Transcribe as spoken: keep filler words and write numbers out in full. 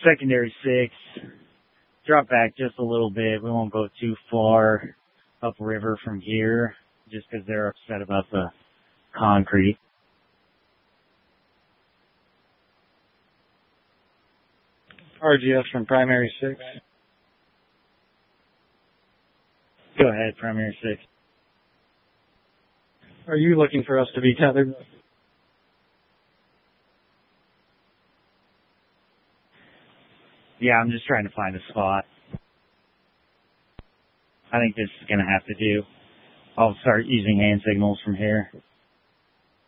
Secondary six, drop back just a little bit. We won't go too far upriver from here just because they're upset about the concrete. R G S from primary six. Go ahead, primary six. Are you looking for us to be tethered? Yeah, I'm just trying to find a spot. I think this is going to have to do. I'll start using hand signals from here.